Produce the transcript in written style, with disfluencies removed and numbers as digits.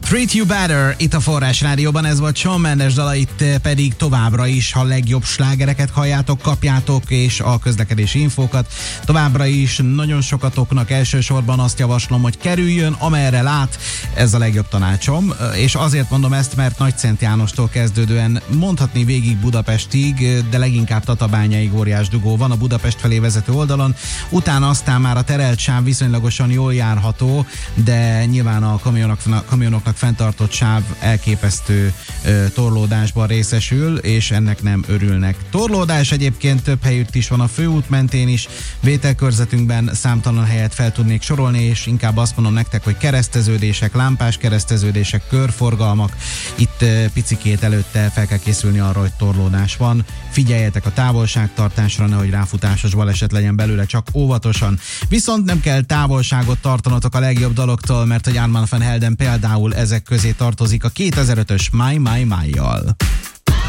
Treat You Better, itt a Forrás Rádióban, ez volt Shawn Mendes dala, itt pedig továbbra is, ha legjobb slágereket halljátok, kapjátok, és a közlekedési infókat. Továbbra is nagyon sokatoknak elsősorban azt javaslom, hogy kerüljön, amerre lát, ez a legjobb tanácsom, és azért mondom ezt, mert Nagyszent Jánostól kezdődően mondhatni végig Budapestig, de leginkább Tatabányáig óriás dugó van a Budapest felé vezető oldalon, utána aztán már a terelt sáv viszonylagosan jól járható, de nyilván a kamionoknak fenntartott sáv elképesztő torlódásban részesül, és ennek nem örülnek. Torlódás egyébként több helyütt is van a főút mentén is, vételkörzetünkben számtalan helyet fel tudnék sorolni, és inkább azt mondom nektek, hogy kereszteződések, lámpás kereszteződések, körforgalmak, itt picikét előtte fel kell készülni arra, hogy torlódás van. Figyeljetek a távolságtartásra, nehogy ráfutásos baleset legyen belőle, csak óvatosan. Viszont nem kell távolságot tartanotok a legjobb daloktól, mert hogy Armand van Helden például ezek közé tartozik a 2005-ös My My My-jal.